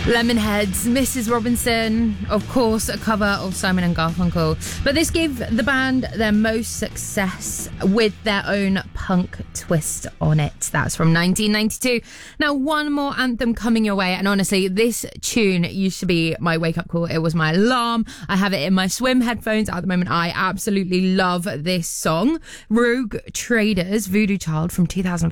Lemonheads, Mrs. Robinson, of course, a cover of Simon and Garfunkel. But this gave the band their most success with their own punk twist on it. That's from 1992. Now, one more anthem coming your way. And honestly, this tune used to be my wake-up call. It was my alarm. I have it in my swim headphones at the moment. I absolutely love this song. Rogue Traders, Voodoo Child from 2005.